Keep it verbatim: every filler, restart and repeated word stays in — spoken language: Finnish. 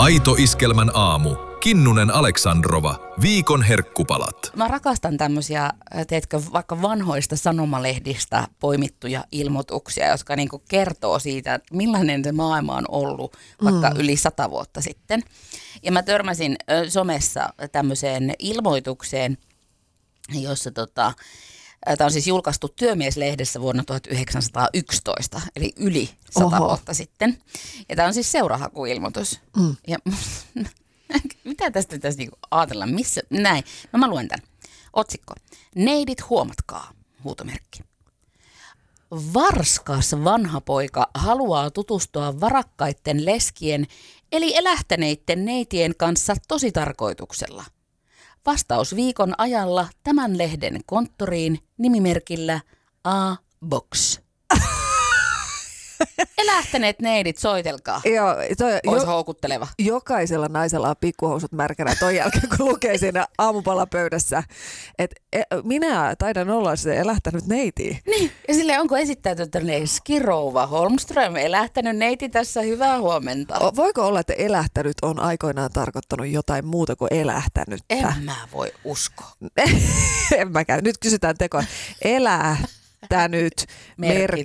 Aito Iskelmän aamu. Kinnunen Aleksandrova. Viikon herkkupalat. Mä rakastan tämmöisiä, teetkö, vaikka vanhoista sanomalehdistä poimittuja ilmoituksia, jotka niinku kertoo siitä, että millainen se maailma on ollut vaikka mm. yli sata vuotta sitten. Ja mä törmäsin somessa tämmöiseen ilmoitukseen, jossa tota, tämä on siis julkaistu Työmies-lehdessä vuonna tuhatyhdeksänsataayksitoista, eli yli sata Oho. vuotta sitten. Ja tämä on siis seurahakuilmoitus. Mm. Ja mitä tästä pitäisi niinku ajatella? Missä? Näin. No mä luen tämän. Otsikko. Neidit huomatkaa. Huutomerkki. Varskas vanha poika haluaa tutustua varakkaitten leskien eli elähtäneitten neitien kanssa tositarkoituksella. Vastaus viikon ajalla tämän lehden konttoriin nimimerkillä A-Box. Elähtäneet neidit, soitelkaa. Joo, toi, Ois jo, houkutteleva. Jokaisella naisella on pikkuhousut märkänä ton jälkeen, kun lukee siinä aamupalapöydässä, että e, minä taidan olla se elähtänyt neiti. Niin, ja silleen onko esittäytynyt Skirouva Holmström, elähtänyt neiti tässä, hyvää huomenta. O, voiko olla, että elähtänyt on aikoinaan tarkoittanut jotain muuta kuin elähtänyt? En mä voi uskoa. En mäkään. Nyt kysytään tekoa. Elähtänyt merkitsee,